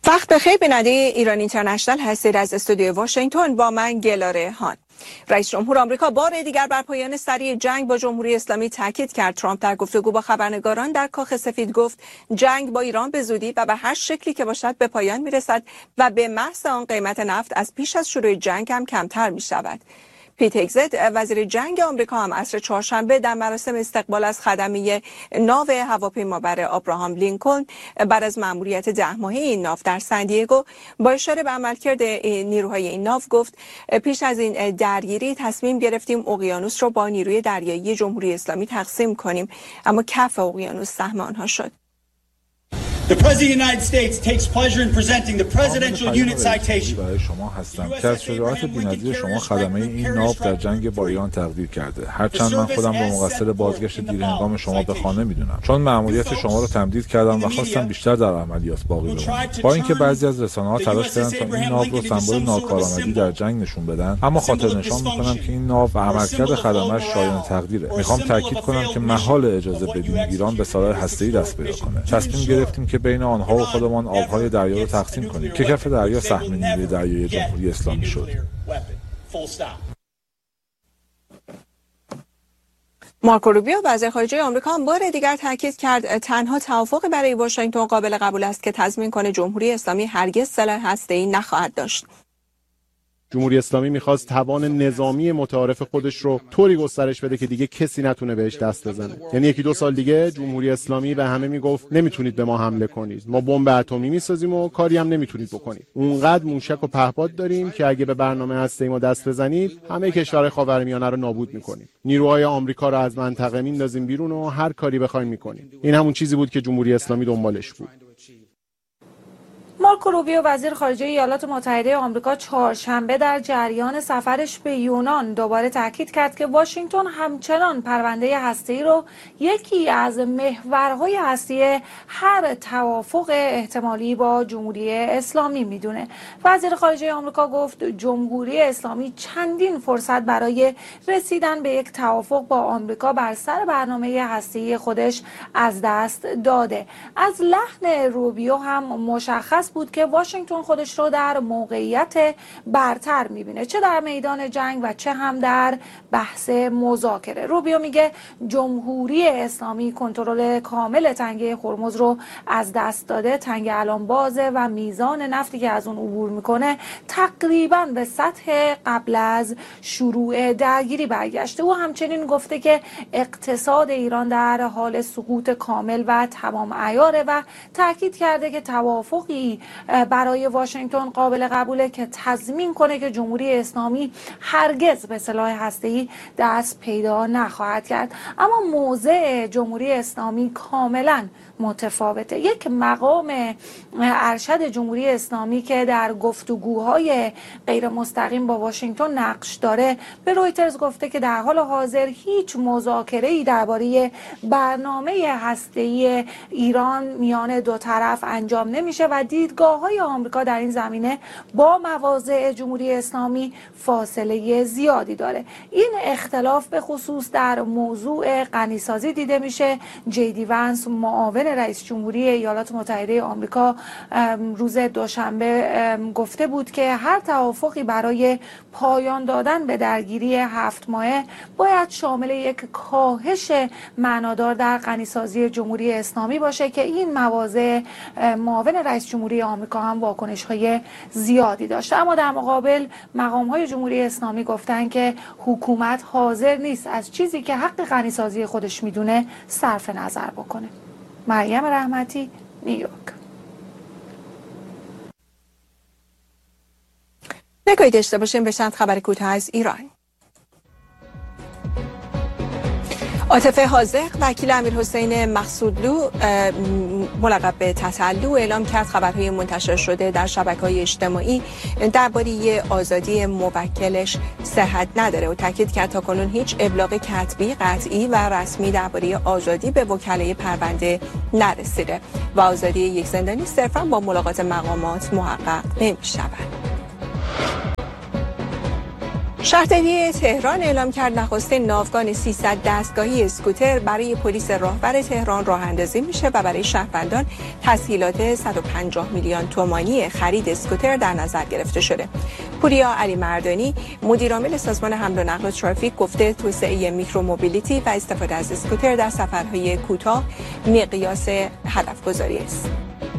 وقت بخیر بیننده ایران اینترنشنال هستید. از استودیو واشنگتن با من گلاره هان. رئیس جمهور آمریکا بار دیگر بر پایان سریع جنگ با جمهوری اسلامی تاکید کرد. ترامپ در گفتگو با خبرنگاران در کاخ سفید گفت جنگ با ایران به زودی و به هر شکلی که باشد به پایان میرسد و به محض آن قیمت نفت از پیش از شروع جنگ هم کمتر می شود. پیت هگزت وزیر جنگ آمریکا هم عصر چهارشنبه در مراسم استقبال از خدمه ناو هواپیمابر آبراهام لینکلن بعد از مأموریت 10 ماهه این ناو در سندیگو با اشاره به عملکرد نیروهای این ناو گفت پیش از این درگیری تصمیم گرفتیم اقیانوس را با نیروی دریایی جمهوری اسلامی تقسیم کنیم، اما کف اقیانوس سهم آنها شد. The President of the United States takes pleasure in presenting the Presidential Unit Citation. برای شما هستم که از شجاعت بی‌نظیر شما خدمه این ناو در جنگ با ایران تقدیر کرده. هرچند من خودم رو مقصر بازگشت دیرهنگام شما به خانه میدونم، چون مأموریت شما رو تمدید کردم و خواستم بیشتر در عملیات باقی بمونم. با اینکه بعضی از رسانه‌ها تلاش کردن تا این ناو رو سمبل ناکارآمدی در جنگ نشون بدن، اما خاطر نشان میکنم که این ناو و عملکرد خدمه‌اش شایان تقدیره. میخوام تاکید کنم که محال اجازه بدیم ایران به سلاح هسته‌ای دست پیدا کنه. تصمیم گرفتیم که بین آنها و خودمان آبهای دریا رو تقسیم کنیم که کف دریا سهم نیروی دریایی جمهوری اسلامی شد. مارکو روبیو وزیر خارجه آمریکا هم بار دیگر تاکید کرد تنها توافقی برای واشنگتن قابل قبول است که تضمین کنه جمهوری اسلامی هرگز سلاح هسته‌ای نخواهد داشت. جمهوری اسلامی میخواست توان نظامی متعارف خودش رو طوری گسترش بده که دیگه کسی نتونه بهش دست بزنه. یعنی 1-2 سال دیگه جمهوری اسلامی به همه میگفت نمیتونید به ما حمله کنید، ما بمب اتمی میسازیم و کاری هم نمیتونید بکنید. اونقدر موشک و پهپاد داریم که اگه به برنامه هسته‌ای ما دست بزنید همه کشورهای خاورمیانه رو نابود میکنیم. نیروهای آمریکا رو از منطقه میندازیم بیرون و هر کاری بخوایم میکنیم. این همون چیزی بود که جمهوری اسلامی دنبالش بود. مارکو روبیو وزیر خارجه ایالات متحده آمریکا چهارشنبه در جریان سفرش به یونان دوباره تاکید کرد که واشنگتن همچنان پرونده هسته‌ای رو یکی از محورهای هستی هر توافق احتمالی با جمهوری اسلامی میدونه. وزیر خارجه آمریکا گفت جمهوری اسلامی چندین فرصت برای رسیدن به یک توافق با آمریکا بر سر برنامه هسته‌ای خودش از دست داده. از لحن روبیو هم مشخص بود که واشنگتن خودش رو در موقعیت برتر میبینه، چه در میدان جنگ و چه هم در بحث مذاکره. روبیو میگه جمهوری اسلامی کنترل کامل تنگه هرمز رو از دست داده، تنگه الان بازه و میزان نفتی که از اون عبور میکنه تقریبا به سطح قبل از شروع درگیری برگشته. او همچنین گفته که اقتصاد ایران در حال سقوط کامل و تمام عیاره و تاکید کرده که توافقی برای واشنگتن قابل قبوله که تضمین کنه که جمهوری اسلامی هرگز به سلاح هسته‌ای دست پیدا نخواهد کرد. اما موضع جمهوری اسلامی کاملا متفاوته. یک مقام ارشد جمهوری اسلامی که در گفتگوهای غیر مستقیم با واشنگتن نقش داره به رویترز گفته که در حال حاضر هیچ مذاکره‌ای درباره برنامه هسته‌ای ایران میان دو طرف انجام نمیشه و دیدگاه‌های آمریکا در این زمینه با مواضع جمهوری اسلامی فاصله زیادی داره. این اختلاف به خصوص در موضوع غنیسازی دیده میشه. جی ونس معاون رئیس جمهوری ایالات متحده آمریکا روز دوشنبه گفته بود که هر توافقی برای پایان دادن به درگیری 7 ماهه باید شامل یک کاهش معنادار در غنیسازی جمهوری اسلامی باشه که این مواضع معاون رئیس جمهوری آمریکا هم واکنش‌های زیادی داشته. اما در مقابل مقام‌های جمهوری اسلامی گفتن که حکومت حاضر نیست از چیزی که حق غنیسازی خودش میدونه صرف نظر بکنه. مریم رحمتی، نیویورک. نگاهی داشته باشیم به چند خبر کوتاه از ایران. عاطف حاذق وکیل امیرحسین مقصودلو ملقب به تتلو اعلام کرد خبرهای منتشر شده در شبکه‌های اجتماعی درباره آزادی موکلش صحت نداره و تاکید کرد تاکنون هیچ ابلاغ کتبی قطعی و رسمی درباره آزادی به وکلای پرونده نرسیده و آزادی یک زندانی صرفاً با ملاقات مقامات محقق نمی‌شود. شهرداری تهران اعلام کرد نخستین ناوگان 300 دستگاهی اسکوتر برای پلیس راهور تهران راه اندازی میشه و برای شهروندان تسهیلات 150 میلیون تومانی خرید اسکوتر در نظر گرفته شده. پوریا علی مردانی مدیر عامل سازمان حمل و نقل و ترافیک گفته توسعه میکرو موبیلیتی و استفاده از اسکوتر در سفرهای کوتاه مقیاس هدفگذاری است.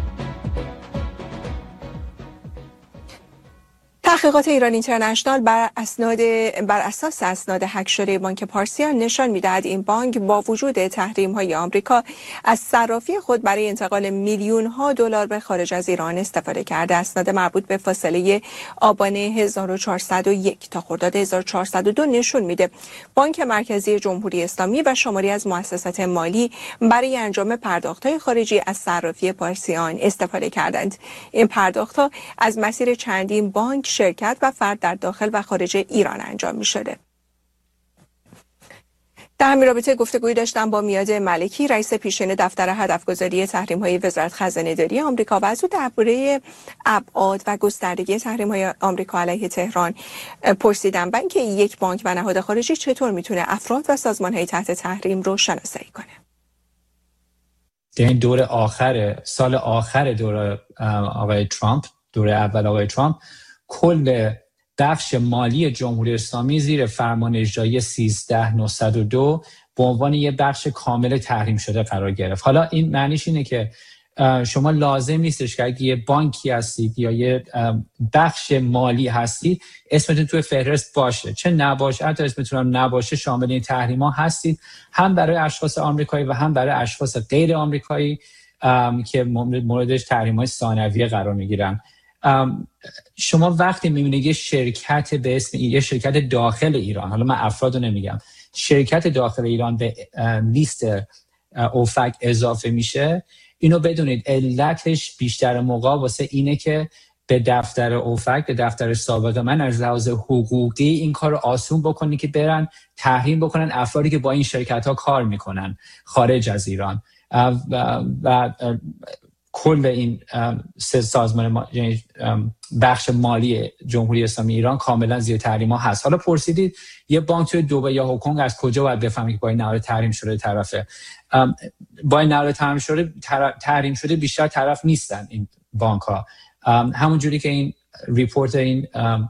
تحقیقات ایران اینترنشنال بر اساس اسناد هک شده بانک پارسیان نشان می‌دهد این بانک با وجود تحریم‌های آمریکا از صرافی خود برای انتقال میلیون‌ها دلار به خارج از ایران استفاده کرده. اسناد مربوط به فاصله آبان 1401 تا خرداد 1402 نشون میده بانک مرکزی جمهوری اسلامی و شماری از مؤسسات مالی برای انجام پرداخت‌های خارجی از صرافی پارسیان استفاده کردند. این پرداخت‌ها از مسیر چندین بانک، شرکت و فرد در داخل و خارج ایران انجام می شده. در همین رابطه گفتگویی داشتم با میاد ملکی، رئیس پیشین دفتر هدفگذاری تحریم‌های وزارت خزانه‌داری آمریکا و از او درباره ابعاد و گستردگی تحریم‌های آمریکا علیه تهران پرسیدم و اینکه یک بانک و نهاد خارجی چطور میتونه افراد و سازمان‌های تحت تحریم رو شناسایی کنه. در این دور سال آخر دور آقای ترامپ، دور اول آقای ترامپ، کل بخش مالی جمهوری اسلامی زیر فرمان اجرایی 13902 به عنوان یک بخش کامل تحریم شده قرار گرفت. حالا این معنیش اینه که شما لازم نیستش که اگه یه بانکی هستید یا یه بخش مالی هستید اسمتون توی فهرست باشه، چه نباشه، حتی اسمتون هم نباشه شامل این تحریما هستید، هم برای اشخاص آمریکایی و هم برای اشخاص غیر آمریکایی که موردش تحریم‌های ثانویه قرار میگیرن. شما وقتی میبینید یه شرکت به اسم یه شرکت داخل ایران، حالا من افرادو نمیگم، شرکت داخل ایران به لیست اوفک اضافه میشه، اینو بدونید علتش بیشتر موقع واسه اینه که به دفتر اوفک، به دفتر سابق من از لحاظ حقوقی این کار رو آسون بکنی که برن تحریم بکنن افرادی که با این شرکت ها کار میکنن خارج از ایران و کل این سه سازمان بخش مالی جمهوری اسلامی ایران کاملا زیر تحریم ها هست. حالا پرسیدید یه بانک توی دبی یا هنگ کنگ از کجا باید بفهمید که با این نهاد تحریم شده طرفه؟ با این نهاد تحریم شده بیشتر طرف نیستن این بانک ها. همون جوری که این ریپورت، این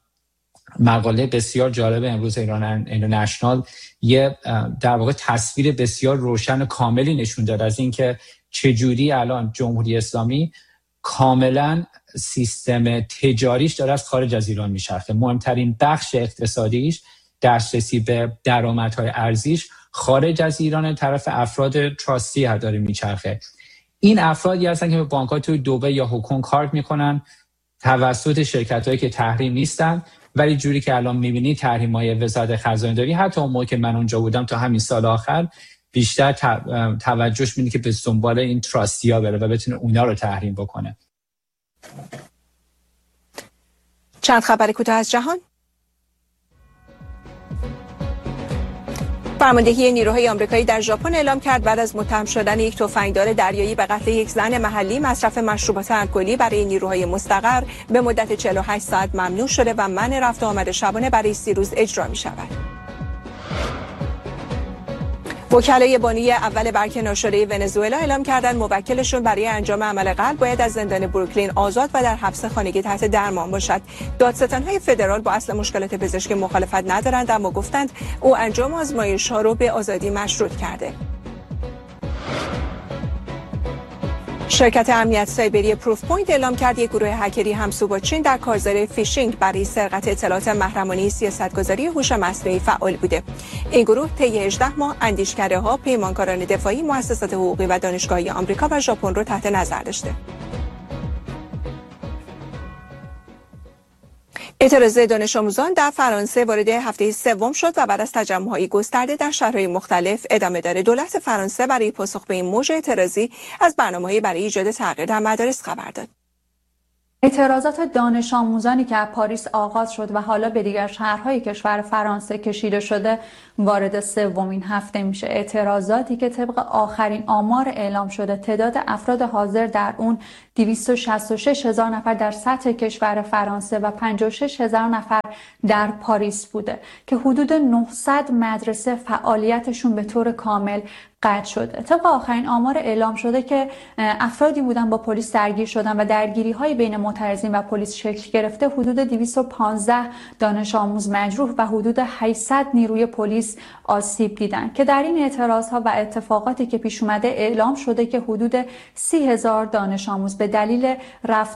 مقاله بسیار جالب امروز ایران اینترنشنال یه در واقع تصویر بسیار روشن و کاملی نشون داد از اینکه چجوری الان جمهوری اسلامی کاملا سیستم تجاریش داره از خارج از ایران میچرخه. مهمترین بخش اقتصادیش دسترسی به درآمدهای ارزیش خارج از ایران طرف افراد تراستی داره میچرخه. این افرادی هستن که به بانک‌ها توی دبی یا هنگ کنگ کار میکنن توسط شرکت‌هایی که تحریم نیستن، ولی جوری که الان می‌بینید تحریم‌های وزارت خزانه‌داری حتی اون موقع که من اونجا بودم تا همین سال آخر بیشتر توجهش می‌بینید که به دنبال این تراستی‌ها بره و بتونه اونا رو تحریم بکنه. چند خبر کوتاه از جهان. فرماندهی نیروهای آمریکایی در ژاپن اعلام کرد بعد از متهم شدن یک تفنگدار دریایی به قتل یک زن محلی مصرف مشروبات الکلی برای نیروهای مستقر به مدت 48 ساعت ممنوع شده و منع رفت و آمد شبانه برای 30 روز اجرا می شود. وکلای بانی اول برکنار شده ونزوئلا اعلام کردند موکلشون برای انجام عمل قلب باید از زندان بروکلین آزاد و در حبس خانگی تحت درمان باشد. دادستان‌های فدرال با اصل مشکلات پزشکی مخالفت ندارند، اما گفتند او انجام آزمایش‌ها رو به آزادی مشروط کرده. شرکت امنیت سایبری پروف پوینت اعلام کرد یک گروه هکری همسو با چین در کارزار فیشینگ برای سرقت اطلاعات محرمانه سیاستگذاری هوش مصنوعی فعال بوده. این گروه طی 18 ماه اندیشکده‌ها، پیمانکاران دفاعی، مؤسسات حقوقی و دانشگاهی آمریکا و ژاپن رو تحت نظر داشته. اعتراض دانش آموزان در فرانسه وارد هفته سوم شد و بعد از تجمع‌های گسترده در شهرهای مختلف ادامه داره. دولت فرانسه برای پاسخ به این موج اعتراضی از برنامه‌ای برای ایجاد تغییر در مدارس خبر داد. اعتراضات دانش آموزانی که از پاریس آغاز شد و حالا به دیگر شهرهای کشور فرانسه کشیده شده وارد سومین هفته میشه. اعتراضاتی که طبق آخرین آمار اعلام شده تعداد افراد حاضر در اون 266,000 نفر در سطح کشور فرانسه و 56,000 نفر در پاریس بوده که حدود 900 مدرسه فعالیتشون به طور کامل قطع شده. طبق آخرین آمار اعلام شده که افرادی بودن با پلیس درگیر شدن و درگیری‌های بین معترضین و پلیس شکل گرفته. حدود 215 دانش آموز مجروح و حدود 800 نیروی پلیس آسیب دیدن که در این اعتراضها و اتفاقاتی که پیش اومده اعلام شده که حدود 30,000 دانش آموز به دلیل رفتار